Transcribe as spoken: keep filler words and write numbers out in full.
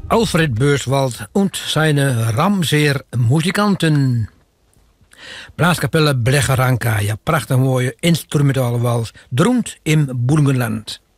Alfred Beurswald und seine Ramseer muzikanten. Blaaskapelle Blecheranka, ja, prachtig mooie instrumentale wals, dromt in Burgenland.